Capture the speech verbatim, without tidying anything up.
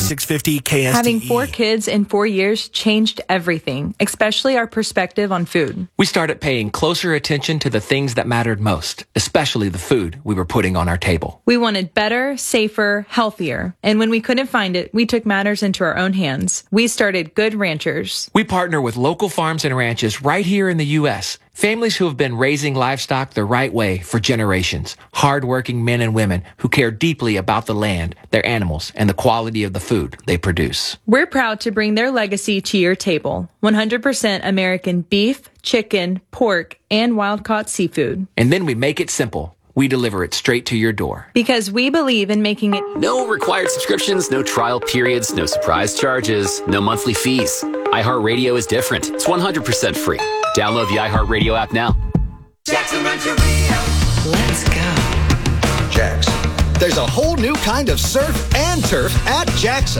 six fifty K S T E. Having four kids in four years changed everything, especially our perspective on food. We started paying closer attention to the things that mattered most, especially the food we were putting on our table. We wanted better, safer, healthier. And when we couldn't find it, we took matters into our own hands. We started Good Ranchers. We partner with local farms and ranches right here in the U S Families who have been raising livestock the right way for generations. Hardworking men and women who care deeply about the land, their animals, and the quality of the food they produce. We're proud to bring their legacy to your table. one hundred percent American beef, chicken, pork, and wild-caught seafood. And then we make it simple. We deliver it straight to your door. Because we believe in making it... No required subscriptions, no trial periods, no surprise charges, no monthly fees. iHeartRadio is different. It's one hundred percent free. Download the iHeartRadio app now. Jackson Rancheria. Let's go. Jackson. There's a whole new kind of surf and turf at Jackson.